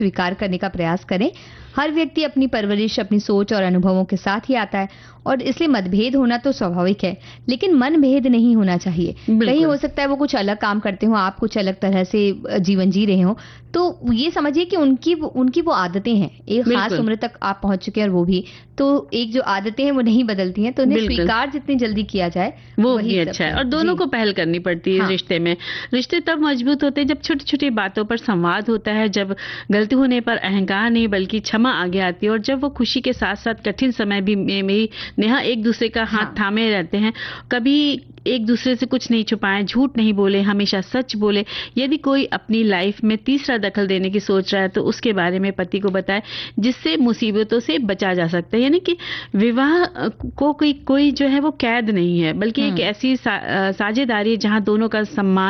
स्वीकार करने का प्रयास करें। हर व्यक्ति अपनी परवरिश, अपनी सोच और अनुभवों के साथ ही आता है और इसलिए मतभेद होना तो स्वाभाविक है, लेकिन मनभेद नहीं होना चाहिए। कहीं हो सकता है वो कुछ अलग काम करते हो, आप कुछ अलग तरह से जीवन जी रहे हो, तो ये समझिए कि उनकी वो आदतें हैं। एक खास उम्र तक आप पहुंच चुके हैं और वो भी, तो एक जो आदतें हैं वो नहीं बदलती हैं, तो उन्हें स्वीकार जितनी जल्दी किया जाए वो भी अच्छा है। और दोनों को पहल करनी पड़ती है रिश्ते में। रिश्ते तब मजबूत होते हैं जब छोटी छोटी बातों पर संवाद होता है, जब गलती होने पर अहंकार नहीं बल्कि क्षमा आगे आती है, और जब वो खुशी के साथ साथ कठिन समय भी में नेहा एक दूसरे का हाथ थामे रहते हैं। कभी एक दूसरे से कुछ नहीं छुपाएं, झूठ नहीं बोले, हमेशा सच बोले। यदि कोई अपनी लाइफ में तीसरा दखल देने की सोच रहा है तो उसके बारे में पति को बताएं, जिससे मुसीबतों से बचा जा सकता है। यानी कि विवाह को कोई जो है वो कैद नहीं है, बल्कि एक ऐसी साझेदारी है जहां दोनों का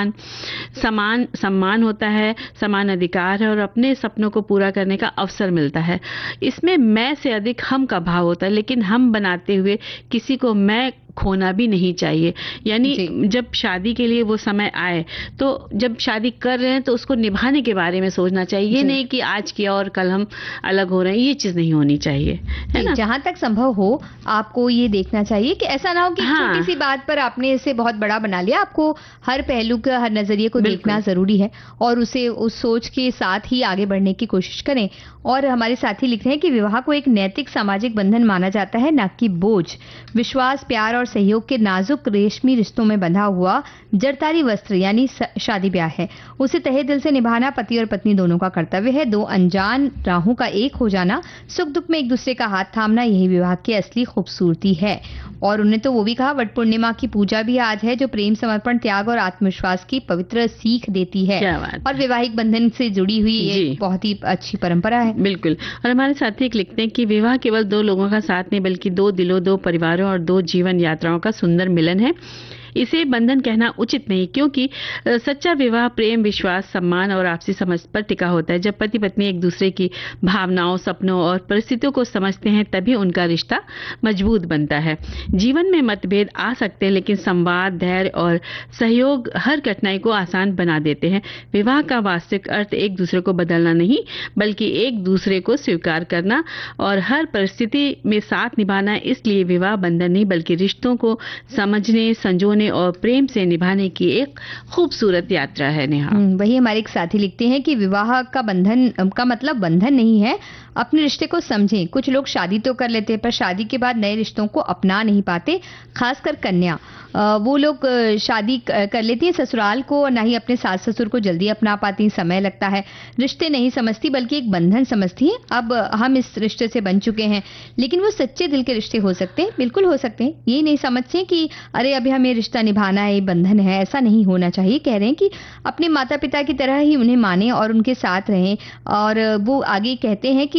सम्मान होता है, समान अधिकार है और अपने सपनों को पूरा करने का अवसर मिलता है। इसमें मैं से अधिक हम का भाव होता है, लेकिन हम बनाते हुए किसी को मैं खोना भी नहीं चाहिए। यानी जब शादी के लिए वो समय आए, तो जब शादी कर रहे हैं तो उसको निभाने के बारे में सोचना चाहिए। ये नहीं कि आज किया और कल हम अलग हो रहे हैं, ये चीज नहीं होनी चाहिए, है ना। जहां तक संभव हो आपको ये देखना चाहिए कि ऐसा ना हो कि छोटी सी बात पर आपने इसे बहुत बड़ा बना लिया। आपको हर पहलू का, हर नजरिए को देखना जरूरी है और उसे उस सोच के साथ ही आगे बढ़ने की कोशिश करें। और हमारे साथी लिख रहे हैं कि विवाह को एक नैतिक सामाजिक बंधन माना जाता है, ना कि बोझ। विश्वास, प्यार और सहयोग के नाजुक रेशमी रिश्तों में बंधा हुआ जरतारी वस्त्र यानी शादी ब्याह है। उसे तहे दिल से निभाना पति और पत्नी दोनों का कर्तव्य है। दो अनजान राहों का एक हो जाना, सुख दुख में एक दूसरे का हाथ थामना, यही विवाह की असली खूबसूरती है। और उन्हें तो वो भी कहा, वट पूर्णिमा की पूजा भी आज है, जो प्रेम, समर्पण, त्याग और आत्मविश्वास की पवित्र सीख देती है। और वैवाहिक बंधन से जुड़ी हुई ये बहुत ही अच्छी परंपरा है। बिल्कुल। और हमारे साथी लिखते हैं कि विवाह केवल दो लोगों का साथ नहीं, बल्कि दो दिलों, दो परिवारों और दो जीवन यात्राओं का सुंदर मिलन है। इसे बंधन कहना उचित नहीं, क्योंकि सच्चा विवाह प्रेम, विश्वास, सम्मान और आपसी समझ पर टिका होता है। जब पति पत्नी एक दूसरे की भावनाओं, सपनों और परिस्थितियों को समझते हैं, तभी उनका रिश्ता मजबूत बनता है। जीवन में मतभेद आ सकते हैं, लेकिन संवाद, धैर्य और सहयोग हर कठिनाई को आसान बना देते हैं। विवाह का वास्तविक अर्थ एक दूसरे को बदलना नहीं, बल्कि एक दूसरे को स्वीकार करना और हर परिस्थिति में साथ निभाना। इसलिए विवाह बंधन नहीं, बल्कि रिश्तों को समझने, संजोने और प्रेम से निभाने की एक खूबसूरत यात्रा है। नेहा, वही हमारे एक साथी लिखते हैं कि विवाह का बंधन का मतलब बंधन नहीं है, अपने रिश्ते को समझें। कुछ लोग शादी तो कर लेते हैं पर शादी के बाद नए रिश्तों को अपना नहीं पाते, खासकर कन्या। वो लोग शादी कर लेती हैं ससुराल को और ना ही अपने सास ससुर को जल्दी अपना पाती, समय लगता है। रिश्ते नहीं समझती बल्कि एक बंधन समझती है। अब हम इस रिश्ते से बन चुके हैं, लेकिन वो सच्चे दिल के रिश्ते हो सकते हैं, बिल्कुल हो सकते हैं। ये नहीं समझते कि अरे अभी हमें रिश्ता निभाना है, ये बंधन है, ऐसा नहीं होना चाहिए। कह रहे हैं कि अपने माता पिता की तरह ही उन्हें माने और उनके साथ रहें। और वो आगे कहते हैं कि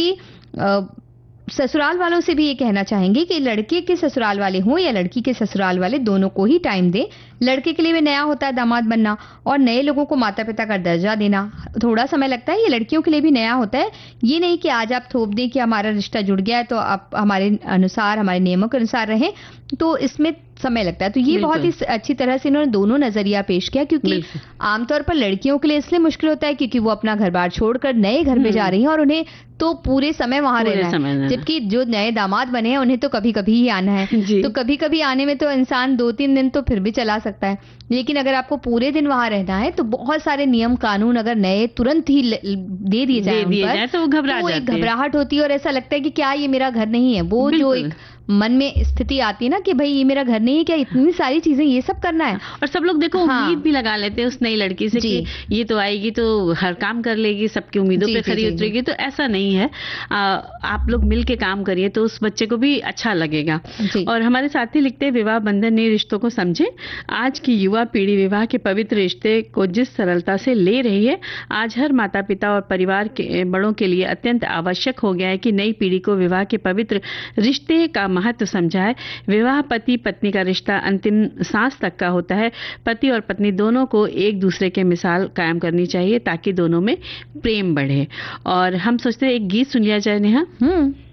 ससुराल वालों से भी ये कहना चाहेंगे कि लड़के के ससुराल वाले हों या लड़की के ससुराल वाले, दोनों को ही टाइम दें। लड़के के लिए भी नया होता है दामाद बनना और नए लोगों को माता पिता का दर्जा देना थोड़ा समय लगता है। ये लड़कियों के लिए भी नया होता है। ये नहीं कि आज आप थोप दें कि हमारा रिश्ता जुड़ गया है तो आप हमारे अनुसार, हमारे नियमों के अनुसार रहें, तो इसमें समय लगता है। तो ये बहुत ही अच्छी तरह से इन्होंने दोनों नजरिया पेश किया, क्योंकि आमतौर पर लड़कियों के लिए इसलिए मुश्किल होता है क्योंकि वो अपना घर बार छोड़कर नए घर में जा रही हैं और उन्हें तो पूरे समय वहां रहना है, जबकि जो नए दामाद बने हैं उन्हें तो कभी कभी ही आना है। तो कभी कभी आने में तो इंसान 2-3 दिन तो फिर भी चला सकता है, लेकिन अगर आपको पूरे दिन वहां रहना है तो बहुत सारे नियम कानून अगर नए तुरंत ही दे दिए जाए तो वो एक घबराहट होती है और ऐसा लगता है कि क्या ये मेरा घर नहीं है। वो जो एक मन में स्थिति आती है ना कि भाई ये मेरा घर नहीं है क्या, इतनी सारी चीजें ये सब करना है। और सब लोग देखो उम्मीद भी लगा लेते हैं उस नई लड़की से कि ये तो आएगी तो हर काम कर लेगी, सबकी उम्मीदों पे खरी उतरेगी। तो ऐसा नहीं है, आप लोग मिल के काम करिए तो उस बच्चे को भी अच्छा लगेगा। और हमारे साथी लिखते हैं, विवाह बंधन नए रिश्तों को समझे। आज की युवा पीढ़ी विवाह के पवित्र रिश्ते को जिस सरलता से ले रही है, आज हर माता पिता और परिवार के बड़ों के लिए अत्यंत आवश्यक हो गया है कि नई पीढ़ी को विवाह के पवित्र रिश्ते का महत्व समझाए। विवाह पति पत्नी का रिश्ता अंतिम सांस तक का होता है। पति और पत्नी दोनों को एक दूसरे के मिसाल कायम करनी चाहिए ताकि दोनों में प्रेम बढ़े। और हम सोचते हैं एक गीत सुन लिया जाए नेहा।